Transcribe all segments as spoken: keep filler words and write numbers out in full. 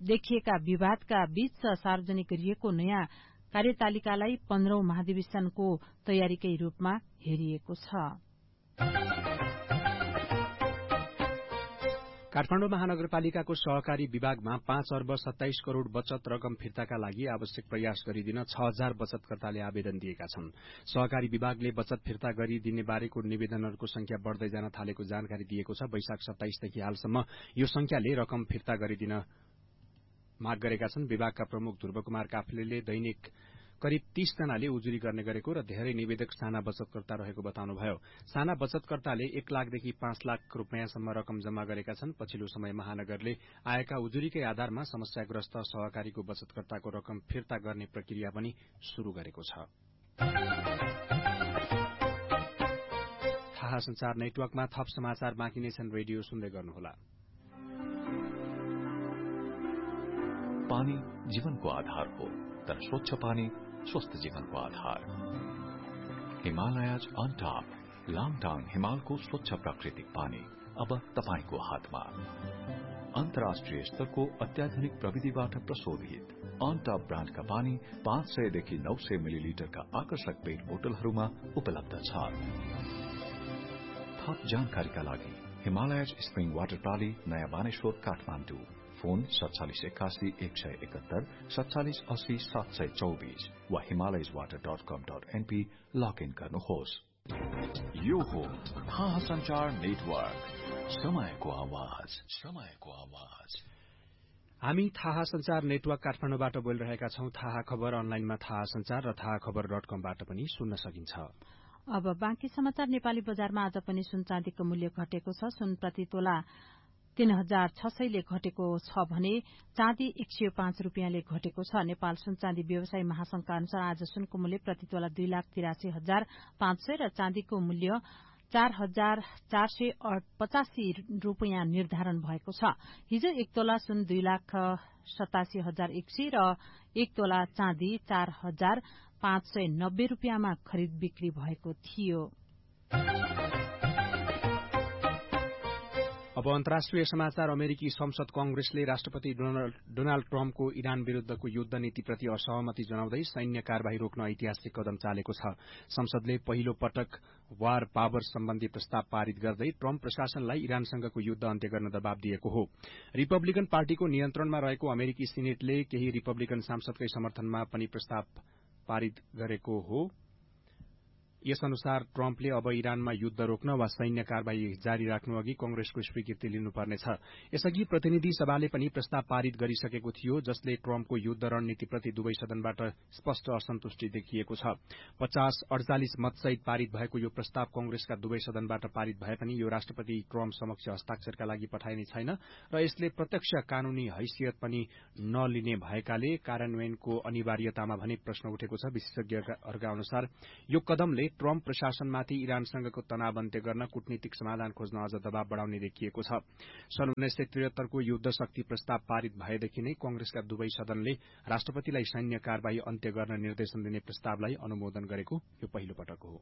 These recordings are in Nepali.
देखिएका विवादका बीच सार्वजनिक गरिएको नयाँ कार्यतालिकालाई पन्ध्रौं महाधिवेशनको तयारीकै रूपमा हेरिएको छ। काठमाडौँ महानगरपालिकाको सहकारी विभागमा पाँच अर्ब सत्ताइस करोड़ बचत रकम फिर्ताका लागि आवश्यक प्रयास गरिदिन छ हजार बचतकर्ताले आवेदन दिएका छन्। सहकारी विभागले बचत फिर्ता गरिदिने बारेको निवेदनहरूको संख्या बढ़दै जान थालेको जानकारी दिएको छ। वैशाख सत्ताइसदेखि हालसम्म यो संख्याले रकम फिर्ता गरिदिन माग गरेका छन्। विभागका प्रमुख ध्रुव कुमार काफ्लेले दैनिक करिब तीस जनाले उजुरी गर्ने गरेको र धेरै निवेदक साना बचतकर्ता रहेको बताउनुभयो। साना बचतकर्ताले एक लाखदेखि पाँच लाख रूपियाँसम्म रकम जम्मा गरेका छन्। पछिल्लो समय महानगरले आएका उजुरीकै आधारमा समस्याग्रस्त सहकारीको बचतकर्ताको रकम फिर्ता गर्ने प्रक्रिया पनि शुरू गरेको छ। थाहा संचार नेटवर्कमा थप समाचार बाँकी नै छन्। रेडियो सुन्दै गर्नुहोला। पानी जीवनको आधार हो, तर स्वच्छ पानी स्वस्थ जीवनको आधार। हिमालयज अन टॉप लाङटाङ हिमालको स्वच्छ प्राकृतिक पानी अब तपाईको हातमा। अन्तर्राष्ट्रिय स्तरको अत्याधुनिक प्रविधिबाट प्रशोधित अन टॉप ब्रान्डका पानी पाँच सय देखि नौ सय मिलिलिटरका आकर्षक पेट बोतलहरूमा उपलब्ध छ। थप जानकारीका लागि हिमालयज स्प्रिङ वाटर प्राली नयाँ बानेश्वर काठमाडौँ। फोन सत्तालिस एकासी एक सय एकहत्तर सत्तालिस अस्सी सात सय चौबीस वा हिमालयज वाटर डट कम डट एनपी लगइन गर्नुहोस्। यो हो थाहा संचार नेटवर्क, समयको आवाज, समयको आवाज। हामी थाहा संचार नेटवर्क काठमाडौँबाट बोलिरहेका छौं। थाहा खबर अनलाइनमा थाहा संचार र थाहा खबर डट कमबाट पनि सुन्न सकिन्छ। अब बाँकी समाचार। नेपाली बजारमा आज पनि सुन चाँदीको मूल्य घटेको छ। सुन प्रति तोला तीन हजार छ सयले घटेको छ भने चाँदी एक सय पाँच रूपियाँले घटेको छ। नेपाल सुन चाँदी व्यवसायी महासंघका अनुसार आज सुनको मूल्य प्रति तोला दुई लाख तिरासी हजार पाँच सय र चाँदीको मूल्य चार हजार चार सय पचासी रूपियाँ निर्धारण भएको छ। हिजो एक तोला सुन दुई लाख सतासी हजार एक सय र एक तोला चाँदी चार हजार पाँच सय नब्बे रूपियाँमा खरिद बिक्री भएको थियो। अब अन्तर्राष्ट्रिय समाचार। अमेरिकी संसद कंग्रेसले राष्ट्रपति डोनाल्ड ट्रम्पको इरान विरूद्धको युद्ध नीतिप्रति असहमति जनाउँदै सैन्य कार्यवाही रोक्न ऐतिहासिक कदम चालेको छ। संसदले पहिलो पटक वार पावर सम्बन्धी प्रस्ताव पारित गर्दै ट्रम्प प्रशासनलाई इरानसँगको युद्ध अन्त्य गर्न दबाव दिएको हो। रिपब्लिकन पार्टीको नियन्त्रणमा रहेको अमेरिकी सिनेटले केही रिपब्लिकन सांसदकै समर्थनमा पनि प्रस्ताव पारित गरेको हो। यस अनुसार ट्रम्पले अब इरानमा युद्ध रोक्न वा सैन्य कार्यवाही जारी राख्नु अघि कंग्रेसको स्वीकृति लिनुपर्नेछ। यसअघि प्रतिनिधि सभाले पनि प्रस्ताव पारित गरिसकेको थियो, जसले ट्रम्पको युद्ध रणनीतिप्रति दुवै सदनबाट स्पष्ट असन्तुष्टि देखिएको छ। पचास अडचालिस मतसहित पारित भएको यो प्रस्ताव कंग्रेसका दुवै सदनबाट पारित भए पनि यो राष्ट्रपति ट्रम्प समक्ष हस्ताक्षरका लागि पठाइने छैन र यसले प्रत्यक्ष कानूनी हैसियत पनि नलिने भएकाले कार्यान्वयनको अनिवार्यतामा भने प्रश्न उठेको छ। विशेषज्ञहरूका अनुसार यो कदमले ट्रम्प प्रशासनमाथि इरानसँगको तनाव अन्त्य गर्न कूटनीतिक समाधान खोज्न अझ दबाव बढ़ाउने देखिएको छ। सन् उन्नाइस सय त्रिहत्तरको युद्ध शक्ति प्रस्ताव पारित भएदेखि नै कंग्रेसका दुवै सदनले राष्ट्रपतिलाई सैन्य कार्यवाही अन्त्य गर्न निर्देशन दिने प्रस्तावलाई अनुमोदन गरेको यो पहिलो पटक हो।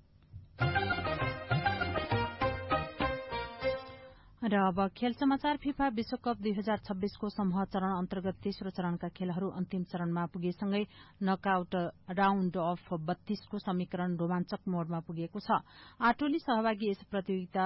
र अब खेल समाचार। फिफा विश्वकप दुई हजार छब्बीसको समूह चरण अन्तर्गत तेस्रो चरणका खेलहरू अन्तिम चरणमा पुगेसँगै नकआउट राउण्ड अफ बत्तीसको समीकरण रोमाञ्चक मोडमा पुगेको छ। आठ टोली सहभागी यस प्रतियोगिता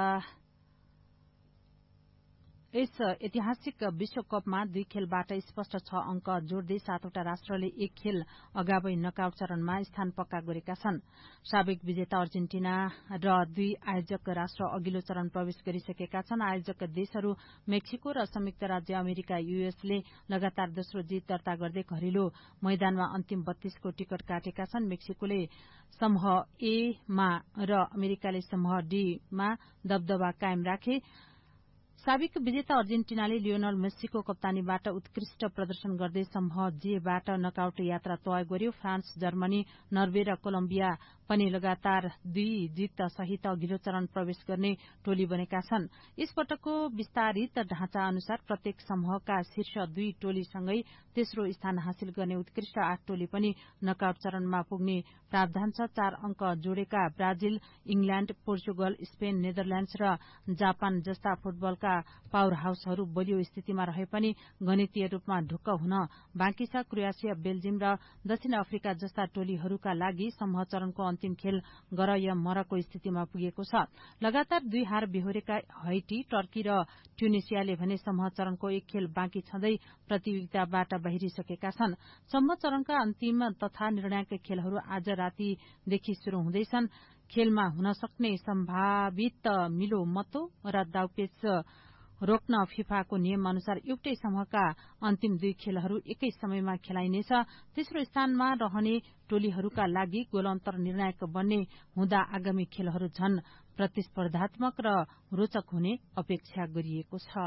यस ऐतिहासिक विश्वकपमा दुई खेलबाट स्पष्ट छ अंक जोड्दै सातवटा राष्ट्रले एक खेल अगावै नकआउट चरणमा स्थान पक्का गरेका छन्। साबिक विजेता अर्जेन्टिना र दुई आयोजक राष्ट्र अघिल्लो चरण प्रवेश गरिसकेका छन्। आयोजक देशहरू मेक्सिको र संयुक्त राज्य अमेरिका यूएसले लगातार दोस्रो जीत दर्ता गर्दै घरेलु मैदानमा अन्तिम बत्तीसको टिकट काटेका छन्। मेक्सिकोले समूह ए मा र अमेरिकाले समूह डी मा दबदबा कायम राखे। साबिक विजेता अर्जेन्टिनाले लियोनल मेस्सीको कप्तानीबाट उत्कृष्ट प्रदर्शन गर्दै समूह जे बाट नकआउट यात्रा तय गर्यो। फ्रान्स, जर्मनी, नर्वे र कोलम्बिया पनि लगातार दुई जित सहित अघिल्लो चरण प्रवेश गर्ने टोली बनेका छन्। यसपटकको विस्तारित ढाँचा अनुसार प्रत्येक समूहका शीर्ष दुई टोलीसँगै तेस्रो स्थान हासिल गर्ने उत्कृष्ट आठ टोली पनि नकआउट चरणमा पुग्ने प्रावधान छ। चार अंक जोडेका Brazil, England, Portugal, Spain, Netherlands र जापान जस्ता फुटबलका पावर हाउसहरू बलियो स्थितिमा रहे पनि गणितीय रूपमा ढुक्क हुन बाँकी छ। क्रोएसिया, बेल्जियम र दक्षिण अफ्रिका जस्ता टोलीहरूका लागि समूह चरणको अन्तिम खेल गर या मरको स्थितिमा पुगेको छ। लगातार दुई हार बेहोरेका हैटी, टर्की र ट्युनिसियाले भने समूह चरणको एक खेल बाँकी छँदै प्रतियोगिताबाट बाहिरिसकेका छन्। समूह चरणका अन्तिम तथा निर्णायक खेलहरू आज रातीदेखि शुरू हुँदैछन्। खेलमा हुन सक्ने सम्भावित मिलो मतो र दाउपेच रोक्न फिफाको नियम अनुसार एउटै समूहका अन्तिम दुई खेलहरू एकै समयमा खेलाइनेछ। तेस्रो स्थानमा रहने टोलीहरूका लागि गोल अन्तर निर्णायक बन्ने हुँदा आगामी खेलहरू झन प्रतिस्पर्धात्मक र रोचक हुने अपेक्षा गरिएको छ।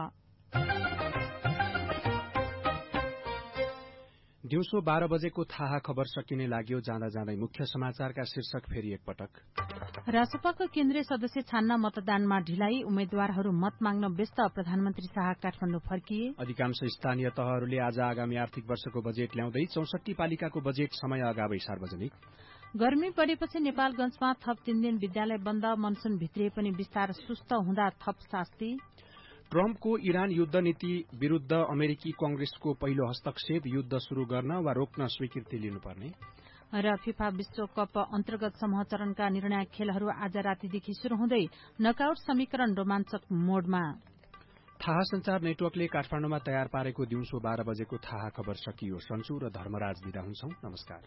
दिउँसो बाह्र बजेको थाहा खबर सकिने लाग्यो। जाँदा जाँदै मुख्य समाचारका शीर्षक फेरि एकपटक। रासपाको केन्द्रीय सदस्य छान्न मतदानमा ढिलाइ, उम्मेद्वारहरू मत माग्न व्यस्त। प्रधानमन्त्री शाह काठमाडौँ फर्किए। अधिकांश स्थानीय तहहरूले आज आगामी आर्थिक वर्षको बजेट ल्याउँदै चौसठी पालिकाको बजेट समय अगावै सार्वजनिक। गर्मी बढेपछि नेपालगंजमा थप तीन दिन विद्यालय बन्द। मनसून भित्रिए पनि विस्तार सुस्त हुँदा थप शास्ति। ट्रम्पको इरान युद्ध नीति विरूद्ध अमेरिकी कंग्रेसको पहिलो हस्तक्षेप, युद्ध शुरू गर्न वा रोक्न स्वीकृति लिनुपर्ने। र फिफा विश्वकप अन्तर्गत समूह चरणका निर्णायक खेलहरू आज रातीदेखि शुरू हुँदै नकआउट समीकरण रोमाञ्चक मोडमा। थाहा संचार नेटवर्कले काठमाडौँमा तयार पारेको दिउँसो बाह्र बजेको थाहा खबर सकियो। सन्चु र धर्मराज बिदा हुन्छौं। नमस्कार।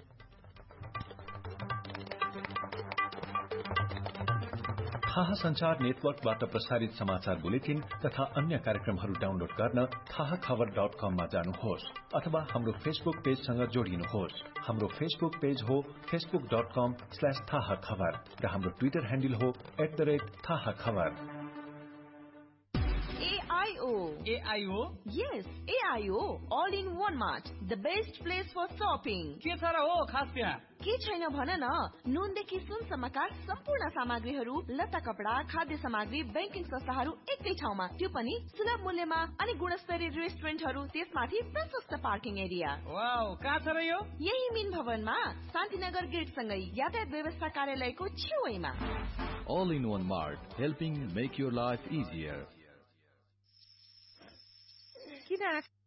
थाहा संचार नेटवर्कबाट प्रसारित समाचार बुलेटिन तथा अन्य कार्यक्रमहरू डाउनलोड गर्न थाहा खबर डट कममा जानुहोस् अथवा हाम्रो फेसबुक पेजसँग जोडिनुहोस्। हाम्रो फेसबुक पेज हो फेसबुक डट कम स्ल्याश थाहा खबर र हाम्रो ट्विटर ह्यान्डल हो एट द रेट थाहा खबर। A I O. A I O? Yes, A I O. All in one mart. The best place for shopping. के छ र हो खास त्यहाँ? के छैन भन न। नुनदेखि सुनसम्मका सम्पूर्ण सामग्रीहरू, लत्ता कपडा, खाद्य सामग्री, बैंकिङ संस्थाहरू एकै ठाउँमा, त्यो पनि सुलभ मूल्यमा अनि गुणस्तरीय रेस्टुरेन्टहरू, त्यसमाथि प्रशस्त पार्किङ एरिया। वाउ, कहाँ छ र यो? यही मिन भवनमा शान्तिनगर गेट सँगै यातायात व्यवस्था कार्यालयको छेउमा। All in one mart, helping make your life easier. किन